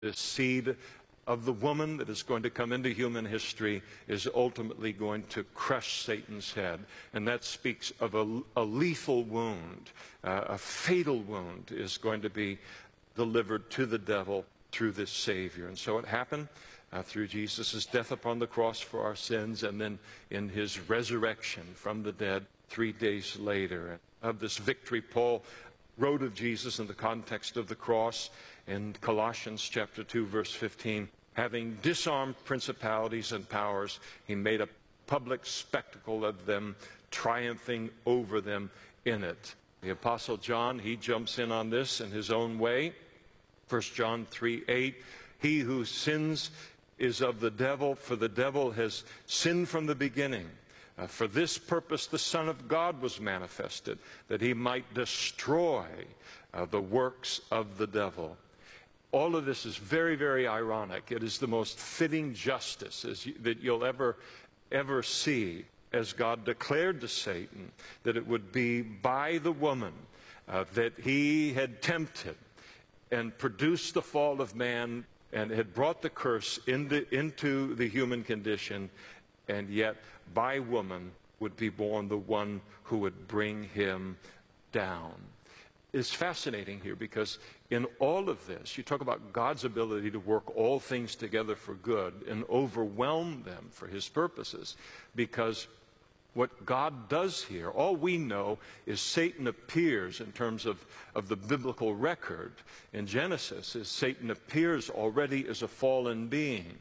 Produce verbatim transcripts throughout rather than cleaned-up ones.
The seed of the woman that is going to come into human history is ultimately going to crush Satan's head. And that speaks of a, a lethal wound, uh, a fatal wound is going to be delivered to the devil through this Savior. And so it happened uh, through Jesus' death upon the cross for our sins, and then in his resurrection from the dead three days later. Of this victory, Paul wrote of Jesus in the context of the cross in Colossians chapter two, verse fifteen. Having disarmed principalities and powers, he made a public spectacle of them, triumphing over them in it. The Apostle John, he jumps in on this in his own way. First John three eight, he who sins is of the devil, for the devil has sinned from the beginning. Uh, for this purpose the Son of God was manifested, that he might destroy uh, the works of the devil. All of this is very, very ironic. It is the most fitting justice as you, that you'll ever, ever see, as God declared to Satan that it would be by the woman uh, that he had tempted and produced the fall of man and had brought the curse into, into the human condition, and yet by woman would be born the one who would bring him down. It's fascinating here because in all of this, you talk about God's ability to work all things together for good and overwhelm them for his purposes, because what God does here, all we know is Satan appears in terms of, of the biblical record in Genesis, is Satan appears already as a fallen being.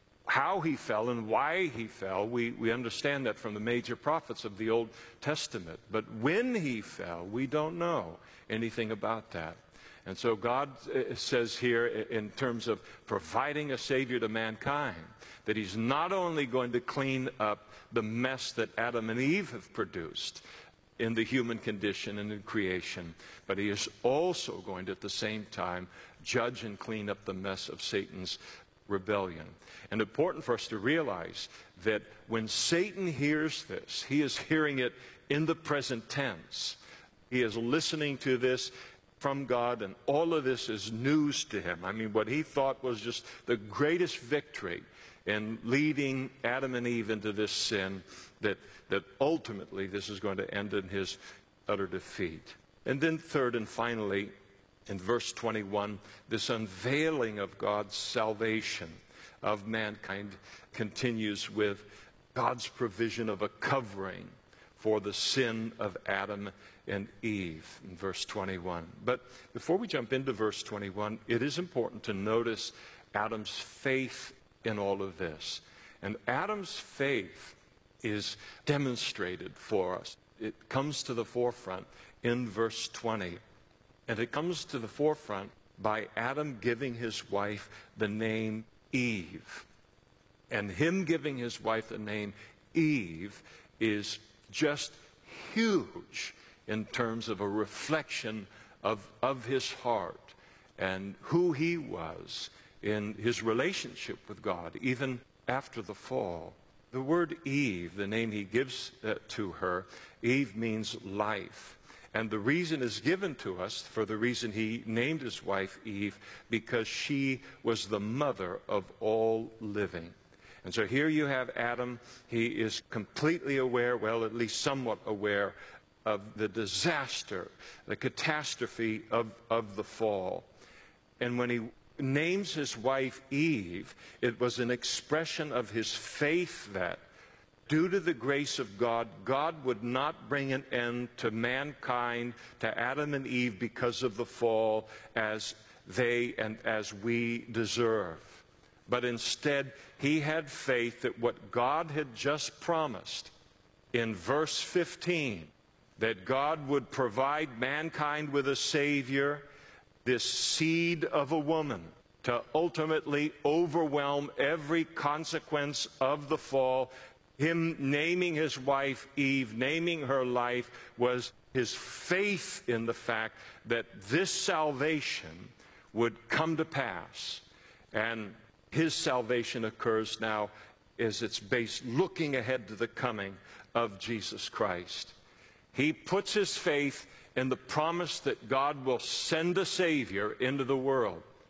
How he fell and why he fell, we, we understand that from the major prophets of the Old Testament. But when he fell, we don't know anything about that. And so God says here in terms of providing a Savior to mankind, that he's not only going to clean up the mess that Adam and Eve have produced in the human condition and in creation, but he is also going to at the same time judge and clean up the mess of Satan's rebellion. And important for us to realize that when Satan hears this, he is hearing it in the present tense. He is listening to this from God, and all of this is news to him. I mean, what he thought was just the greatest victory in leading Adam and Eve into this sin, that, that ultimately this is going to end in his utter defeat. And then third and finally, in verse twenty-one, this unveiling of God's salvation of mankind continues with God's provision of a covering for the sin of Adam and Eve in verse twenty-one. But before we jump into verse twenty-one, it is important to notice Adam's faith in all of this. And Adam's faith is demonstrated for us. It comes to the forefront in verse twenty. And it comes to the forefront by Adam giving his wife the name Eve. And him giving his wife the name Eve is just huge in terms of a reflection of, of his heart and who he was in his relationship with God, even after the fall. The word Eve, the name he gives uh, to her, Eve means life. And the reason is given to us for the reason he named his wife Eve, because she was the mother of all living. And so here you have Adam. He is completely aware, well, at least somewhat aware, of the disaster, the catastrophe of, of the fall. And when he names his wife Eve, it was an expression of his faith that due to the grace of God, God would not bring an end to mankind, to Adam and Eve, because of the fall as they and as we deserve. But instead, he had faith that what God had just promised in verse fifteen, that God would provide mankind with a Savior, this seed of a woman, to ultimately overwhelm every consequence of the fall. Him naming his wife Eve, naming her life, was his faith in the fact that this salvation would come to pass. And his salvation occurs now as it's based looking ahead to the coming of Jesus Christ. He puts his faith in the promise that God will send a Savior into the world.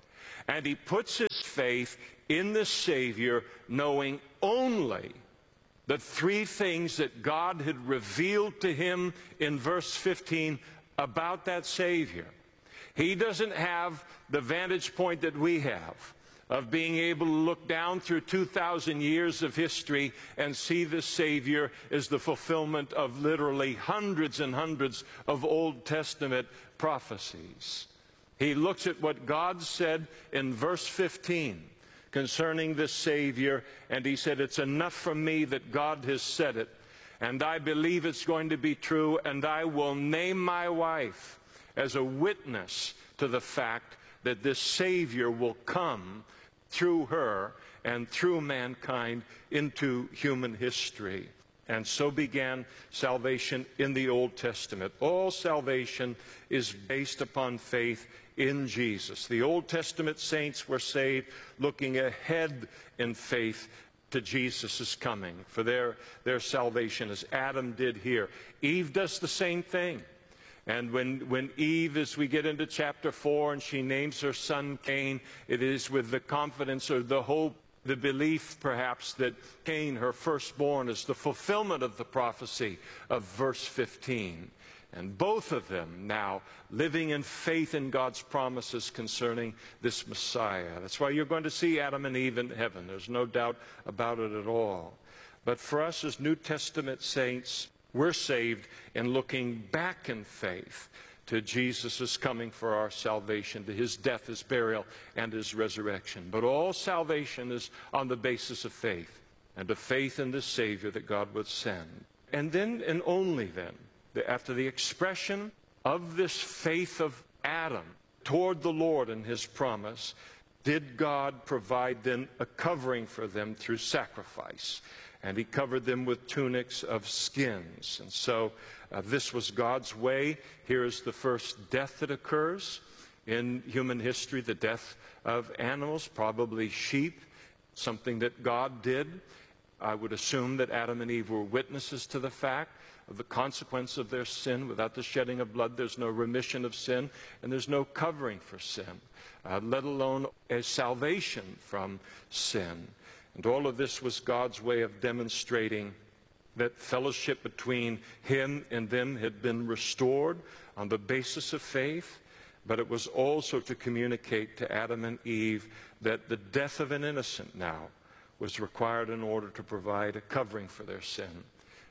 And he puts his faith in the Savior, knowing only the three things that God had revealed to him in verse fifteen about that Savior. He doesn't have the vantage point that we have of being able to look down through two thousand years of history and see the Savior as the fulfillment of literally hundreds and hundreds of Old Testament prophecies. He looks at what God said in verse fifteen concerning this Savior, and he said, it's enough for me that God has said it, and I believe it's going to be true, and I will name my wife as a witness to the fact that this Savior will come through her and through mankind into human history. And so began salvation in the Old Testament. All salvation is based upon faith in Jesus. The Old Testament saints were saved looking ahead in faith to Jesus' coming for their, their salvation, as Adam did here. Eve does the same thing. And when, when Eve, as we get into chapter four, and she names her son Cain, it is with the confidence or the hope, the belief perhaps, that Cain, her firstborn, is the fulfillment of the prophecy of verse fifteen. And both of them now living in faith in God's promises concerning this Messiah. That's why you're going to see Adam and Eve in heaven. There's no doubt about it at all. But for us as New Testament saints, we're saved in looking back in faith to Jesus' coming for our salvation, to his death, his burial, and his resurrection. But all salvation is on the basis of faith, and of faith in the Savior that God would send. And then, and only then, after the expression of this faith of Adam toward the Lord and his promise, did God provide then a covering for them through sacrifice. And he covered them with tunics of skins. And so uh, this was God's way. Here is the first death that occurs in human history, the death of animals, probably sheep, something that God did. I would assume that Adam and Eve were witnesses to the fact of the consequence of their sin. Without the shedding of blood, there's no remission of sin, and there's no covering for sin, uh, let alone a salvation from sin. And all of this was God's way of demonstrating that fellowship between him and them had been restored on the basis of faith, but it was also to communicate to Adam and Eve that the death of an innocent now was required in order to provide a covering for their sin,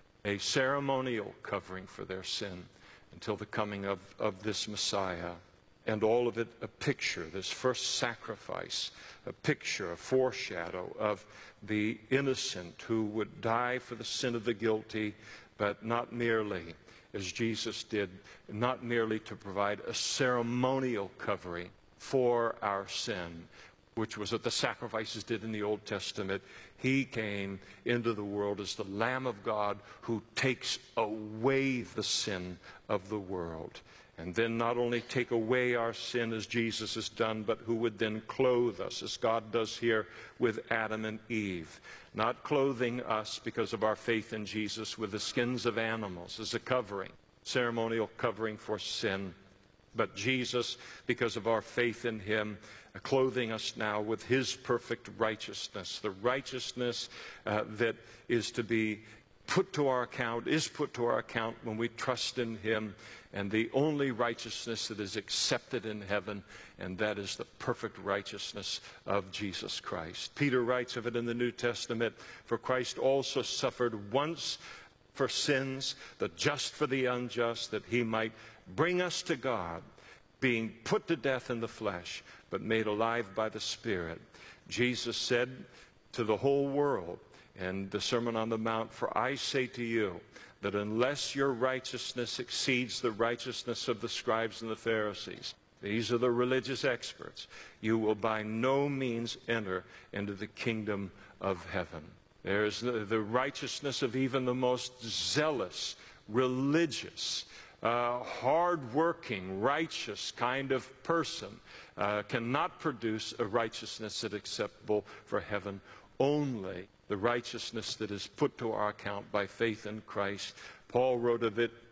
a ceremonial covering for their sin until the coming of, of this Messiah. And all of it a picture, this first sacrifice, a picture, a foreshadow of the innocent who would die for the sin of the guilty, but not merely, as Jesus did, not merely to provide a ceremonial covering for our sin, which was what the sacrifices did in the Old Testament. He came into the world as the Lamb of God who takes away the sin of the world. And then not only take away our sin as Jesus has done, but who would then clothe us, as God does here with Adam and Eve. Not clothing us because of our faith in Jesus with the skins of animals as a covering, ceremonial covering for sin, but Jesus, because of our faith in him, clothing us now with his perfect righteousness, the righteousness uh, that is to be put to our account, is put to our account when we trust in him, and the only righteousness that is accepted in heaven, and that is the perfect righteousness of Jesus Christ. Peter writes of it in the New Testament, for Christ also suffered once for sins, the just for the unjust, that he might bring us to God, being put to death in the flesh, but made alive by the Spirit. Jesus said to the whole world in the Sermon on the Mount, for I say to you, that unless your righteousness exceeds the righteousness of the scribes and the Pharisees, these are the religious experts, you will by no means enter into the kingdom of heaven. There is the, the righteousness of even the most zealous, religious, uh, hard-working, righteous kind of person uh, cannot produce a righteousness that is acceptable for heaven. Only the righteousness that is put to our account by faith in Christ. Paul wrote of it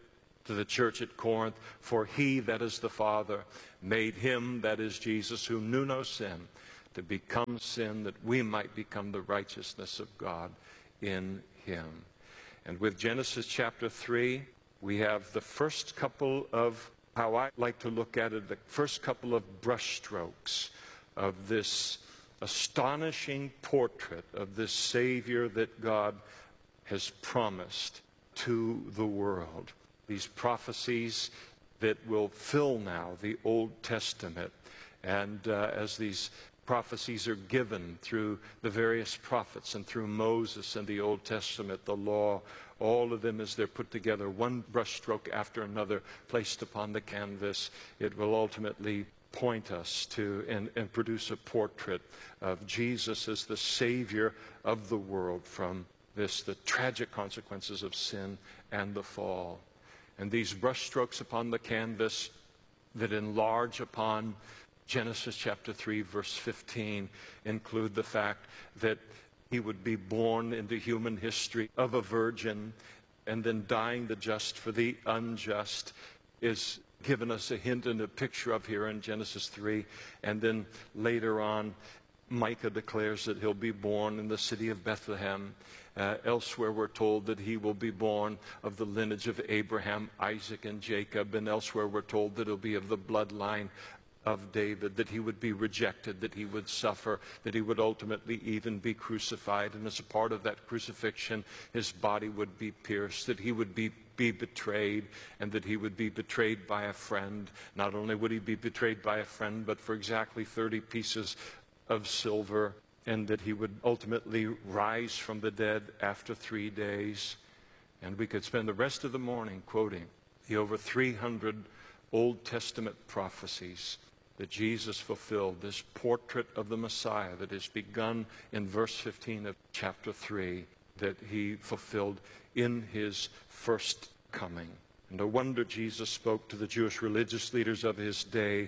to the church at Corinth, for he, that is the Father, made him, that is Jesus, who knew no sin, to become sin, that we might become the righteousness of God in him. And with Genesis chapter three, we have the first couple of, how I like to look at it, the first couple of brushstrokes of this astonishing portrait of this Savior that God has promised to the world. These prophecies that will fill now the Old Testament. And uh, as these prophecies are given through the various prophets and through Moses and the Old Testament, the law, all of them as they're put together, one brushstroke after another placed upon the canvas, it will ultimately point us to and, and produce a portrait of Jesus as the Savior of the world from this, the tragic consequences of sin and the fall. And these brushstrokes upon the canvas that enlarge upon Genesis chapter three, verse fifteen, include the fact that he would be born into human history of a virgin, and then dying the just for the unjust is given us a hint and a picture of here in Genesis three. And then later on, Micah declares that he'll be born in the city of Bethlehem. Uh, elsewhere we're told that he will be born of the lineage of Abraham, Isaac, and Jacob. And elsewhere we're told that he'll be of the bloodline of David, that he would be rejected, that he would suffer, that he would ultimately even be crucified. And as a part of that crucifixion, his body would be pierced, that he would be, be betrayed, and that he would be betrayed by a friend. Not only would he be betrayed by a friend, but for exactly thirty pieces of silver, and that he would ultimately rise from the dead after three days. And we could spend the rest of the morning quoting the over three hundred Old Testament prophecies that Jesus fulfilled, this portrait of the Messiah that is begun in verse fifteen of chapter three, that he fulfilled in his first coming. And no wonder Jesus spoke to the Jewish religious leaders of his day,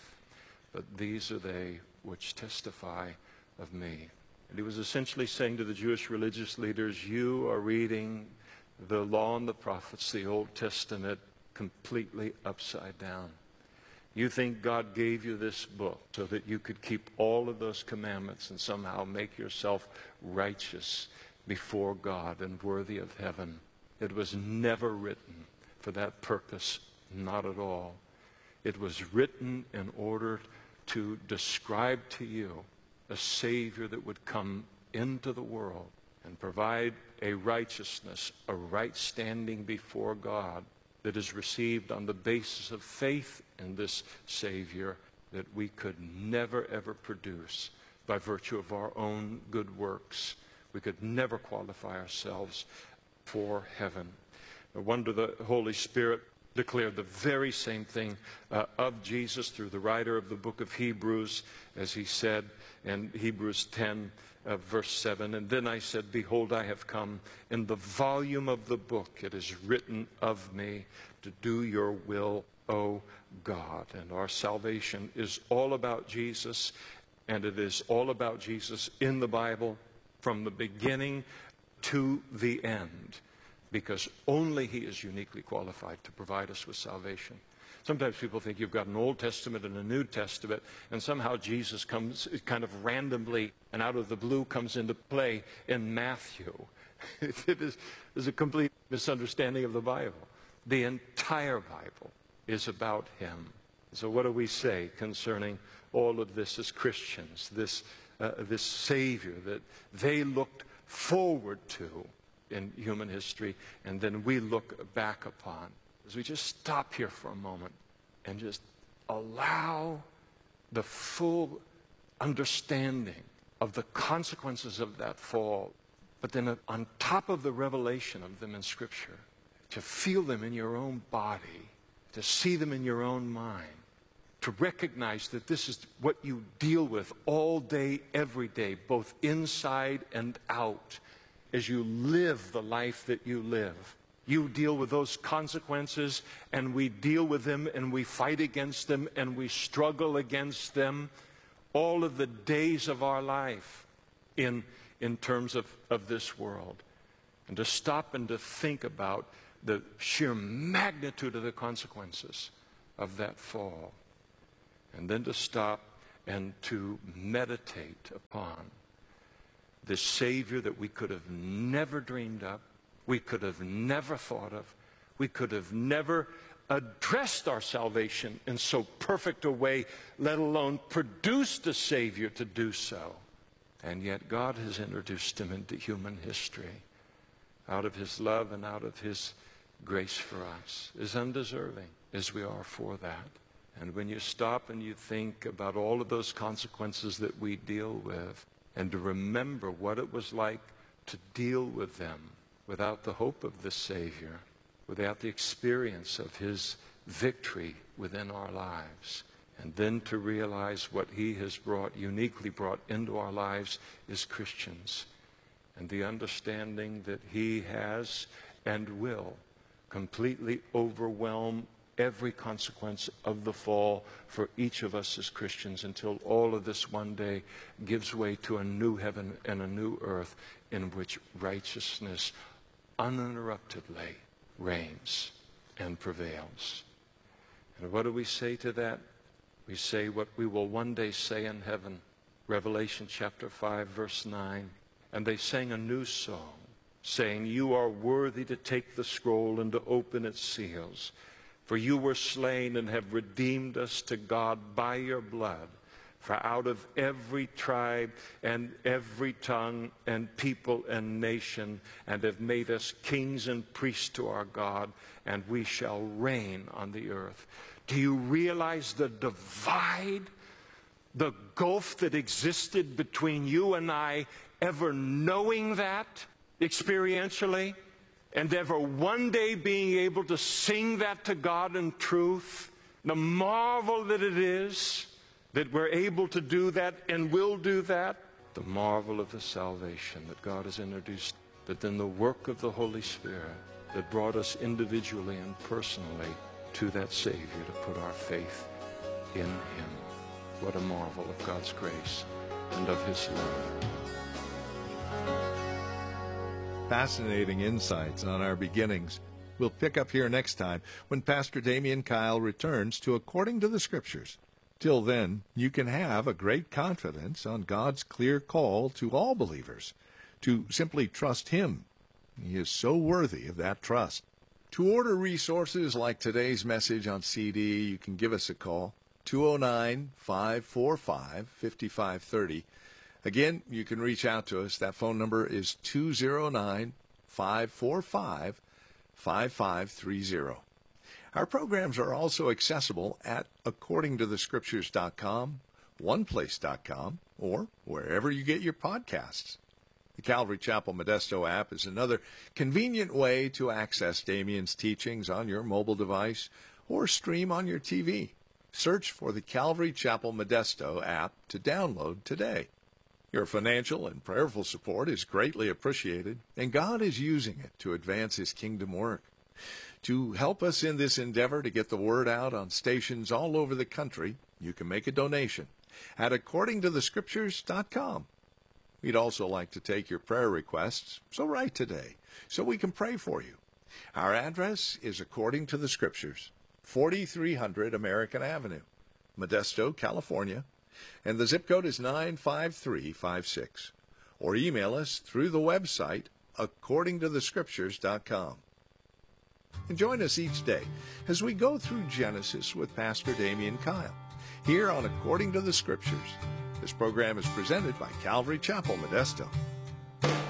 but these are they which testify of me. And he was essentially saying to the Jewish religious leaders, you are reading the law and the prophets, the Old Testament, completely upside down. You think God gave you this book so that you could keep all of those commandments and somehow make yourself righteous before God and worthy of heaven. It was never written for that purpose, not at all. It was written in order to describe to you a Savior that would come into the world and provide a righteousness, a right standing before God that is received on the basis of faith in this Savior that we could never ever produce by virtue of our own good works. We could never qualify ourselves for heaven. No wonder the Holy Spirit declared the very same thing uh, of Jesus through the writer of the book of Hebrews, as he said in Hebrews ten, uh, verse seven, and then I said, behold, I have come. In the volume of the book it is written of me to do your will, O God. And our salvation is all about Jesus, and it is all about Jesus in the Bible from the beginning to the end, because only he is uniquely qualified to provide us with salvation. Sometimes people think you've got an Old Testament and a New Testament, and somehow Jesus comes kind of randomly and out of the blue comes into play in Matthew. It is, is a complete misunderstanding of the Bible. The entire Bible is about him. So what do we say concerning all of this as Christians, this, uh, this Savior that they looked forward to in human history, and then we look back upon? As we just stop here for a moment and just allow the full understanding of the consequences of that fall, but then on top of the revelation of them in Scripture, to feel them in your own body, to see them in your own mind, to recognize that this is what you deal with all day, every day, both inside and out, as you live the life that you live. You deal with those consequences, and we deal with them, and we fight against them, and we struggle against them all of the days of our life in, in terms of, of this world. And to stop and to think about the sheer magnitude of the consequences of that fall. And then to stop and to meditate upon the Savior that we could have never dreamed up, we could have never thought of, we could have never addressed our salvation in so perfect a way, let alone produced a Savior to do so. And yet God has introduced him into human history out of his love and out of his grace for us, as undeserving as we are for that. And when you stop and you think about all of those consequences that we deal with, and to remember what it was like to deal with them without the hope of the Savior, without the experience of his victory within our lives, and then to realize what he has brought, uniquely brought into our lives as Christians, and the understanding that he has and will completely overwhelm every consequence of the fall for each of us as Christians, until all of this one day gives way to a new heaven and a new earth in which righteousness uninterruptedly reigns and prevails. And what do we say to that? We say what we will one day say in heaven. Revelation chapter five, verse nine. And they sang a new song, saying, "You are worthy to take the scroll and to open its seals. For you were slain and have redeemed us to God by your blood. For out of every tribe and every tongue and people and nation, and have made us kings and priests to our God, and we shall reign on the earth." Do you realize the divide, the gulf that existed between you and I ever knowing that experientially, and ever one day being able to sing that to God in truth? The marvel that it is that we're able to do that and will do that. The marvel of the salvation that God has introduced, that then the work of the Holy Spirit that brought us individually and personally to that Savior to put our faith in him. What a marvel of God's grace and of his love. Fascinating insights on our beginnings. We'll pick up here next time when Pastor Damian Kyle returns to According to the Scriptures. Till then, you can have a great confidence on God's clear call to all believers to simply trust him. He is so worthy of that trust. To order resources like today's message on C D, you can give us a call, two oh nine, five four five, five five three oh. Again, you can reach out to us. That phone number is two oh nine, five four five, five five three oh. Our programs are also accessible at according to the scriptures dot com, one place dot com, or wherever you get your podcasts. The Calvary Chapel Modesto app is another convenient way to access Damian's teachings on your mobile device or stream on your T V. Search for the Calvary Chapel Modesto app to download today. Your financial and prayerful support is greatly appreciated, and God is using it to advance his kingdom work. To help us in this endeavor to get the word out on stations all over the country, you can make a donation at according to the scriptures dot com. We'd also like to take your prayer requests, so write today so we can pray for you. Our address is According to the Scriptures, forty-three hundred American Avenue, Modesto, California, and the zip code is nine five three five six. Or email us through the website according to the scriptures dot com. And join us each day as we go through Genesis with Pastor Damian Kyle, here on According to the Scriptures. This program is presented by Calvary Chapel, Modesto.